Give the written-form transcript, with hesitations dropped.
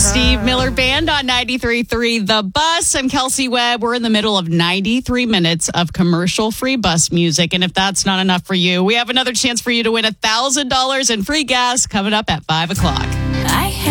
Steve Miller Band on 93.3 The Bus. I'm Kelsey Webb. We're in the middle of 93 minutes of commercial-free bus music. And if that's not enough for you, we have another chance for you to win $1,000 in free gas coming up at 5 o'clock.